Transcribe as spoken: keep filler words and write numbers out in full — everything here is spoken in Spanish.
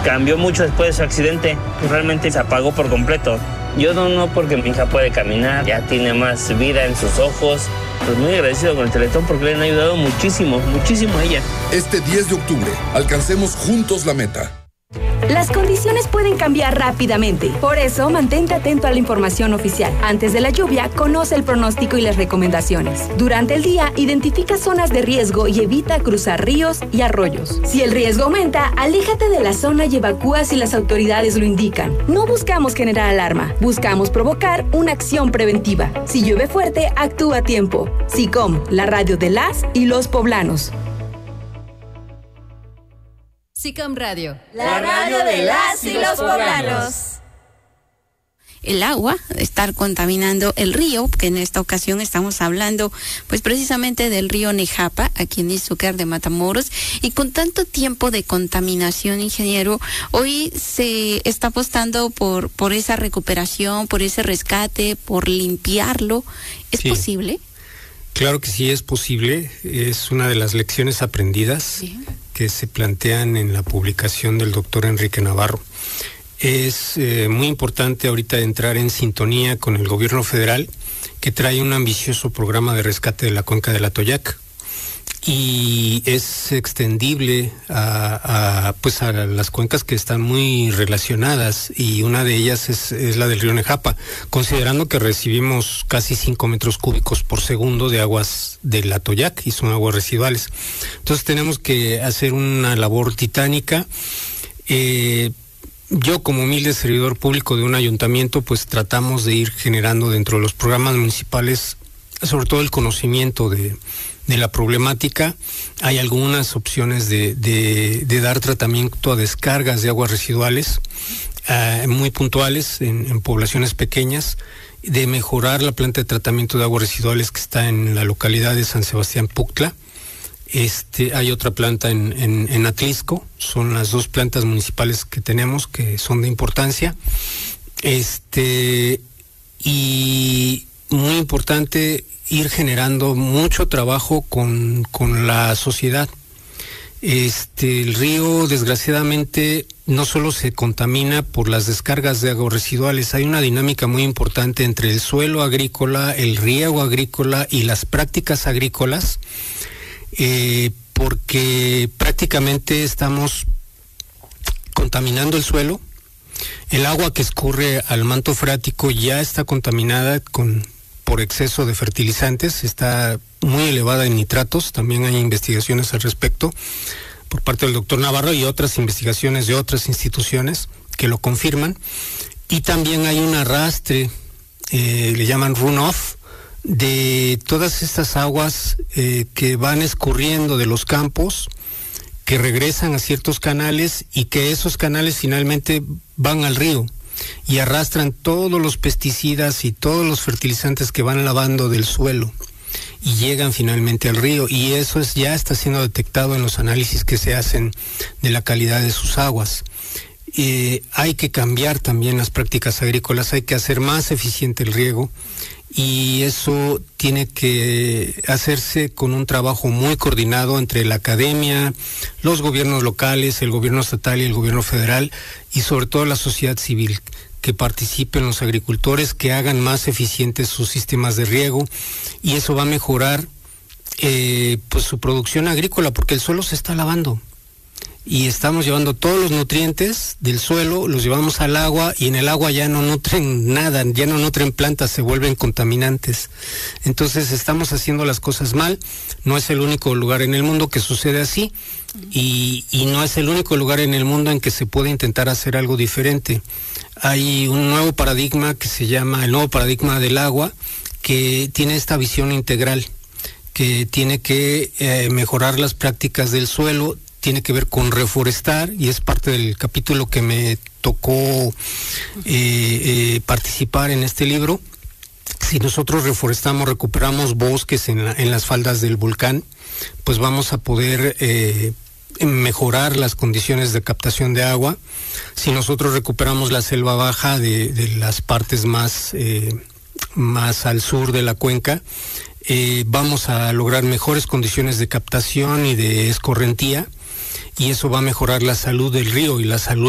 cambió mucho después de su accidente. Realmente se apagó por completo. Yo no, no porque mi hija puede caminar, ya tiene más vida en sus ojos. Pues muy agradecido con el Teletón porque le han ayudado muchísimo, muchísimo a ella. Este diez de octubre, alcancemos juntos la meta. Las condiciones pueden cambiar rápidamente. Por eso, mantente atento a la información oficial. Antes de la lluvia, conoce el pronóstico y las recomendaciones. Durante el día, identifica zonas de riesgo y evita cruzar ríos y arroyos. Si el riesgo aumenta, aléjate de la zona y evacúa si las autoridades lo indican. No buscamos generar alarma, buscamos provocar una acción preventiva. Si llueve fuerte, actúa a tiempo. SICOM, la radio de las y los poblanos. SICOM Radio, la radio de las y los poblanos. El agua, estar contaminando el río, que en esta ocasión estamos hablando pues precisamente del río Nejapa, aquí en Izúcar de Matamoros, y con tanto tiempo de contaminación, ingeniero, hoy se está apostando por, por esa recuperación, por ese rescate, por limpiarlo. ¿Es sí. posible? Claro que sí es posible, es una de las lecciones aprendidas sí. que se plantean en la publicación del doctor Enrique Navarro. Es eh, muy importante ahorita entrar en sintonía con el gobierno federal, que trae un ambicioso programa de rescate de la cuenca del Atoyac, y es extendible a, a pues a las cuencas que están muy relacionadas, y una de ellas es, es la del río Nejapa, considerando que recibimos casi cinco metros cúbicos por segundo de aguas del Atoyac y son aguas residuales. Entonces tenemos que hacer una labor titánica. Eh, Yo, como humilde servidor público de un ayuntamiento, pues tratamos de ir generando dentro de los programas municipales, sobre todo el conocimiento de, de la problemática. Hay algunas opciones de, de, de dar tratamiento a descargas de aguas residuales, uh, muy puntuales en, en poblaciones pequeñas, de mejorar la planta de tratamiento de aguas residuales que está en la localidad de San Sebastián Puctla. Este, hay otra planta en, en, en Atlisco, son las dos plantas municipales que tenemos que son de importancia. Este, y muy importante ir generando mucho trabajo con, con la sociedad. Este, el río, desgraciadamente, no solo se contamina por las descargas de aguas residuales, hay una dinámica muy importante entre el suelo agrícola, el riego agrícola y las prácticas agrícolas. Eh, porque prácticamente estamos contaminando el suelo. El agua que escurre al manto freático ya está contaminada con por exceso de fertilizantes, está muy elevada en nitratos. También hay investigaciones al respecto por parte del doctor Navarro y otras investigaciones de otras instituciones que lo confirman. Y también hay un arrastre, eh, le llaman runoff, de todas estas aguas eh, que van escurriendo de los campos, que regresan a ciertos canales y que esos canales finalmente van al río y arrastran todos los pesticidas y todos los fertilizantes que van lavando del suelo y llegan finalmente al río, y eso es, ya está siendo detectado en los análisis que se hacen de la calidad de sus aguas. Eh, hay que cambiar también las prácticas agrícolas, hay que hacer más eficiente el riego, y eso tiene que hacerse con un trabajo muy coordinado entre la academia, los gobiernos locales, el gobierno estatal y el gobierno federal, y sobre todo la sociedad civil, que participen los agricultores, que hagan más eficientes sus sistemas de riego, y eso va a mejorar eh, pues su producción agrícola, porque el suelo se está lavando. Y estamos llevando todos los nutrientes del suelo, los llevamos al agua, y en el agua ya no nutren nada, ya no nutren plantas, se vuelven contaminantes. Entonces estamos haciendo las cosas mal. No es el único lugar en el mundo que sucede así, y, y no es el único lugar en el mundo en que se puede intentar hacer algo diferente. Hay un nuevo paradigma que se llama el nuevo paradigma del agua, que tiene esta visión integral, que tiene que eh, mejorar las prácticas del suelo, tiene que ver con reforestar, y es parte del capítulo que me tocó eh, eh, participar en este libro. Si nosotros reforestamos, recuperamos bosques en, la, en las faldas del volcán, pues vamos a poder eh, mejorar las condiciones de captación de agua. Si nosotros recuperamos la selva baja de, de las partes más, eh, más al sur de la cuenca, eh, vamos a lograr mejores condiciones de captación y de escorrentía, y eso va a mejorar la salud del río y la salud